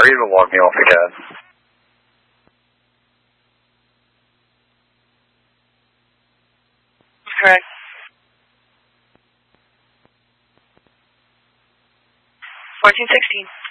or even log me off again. Correct. 1416.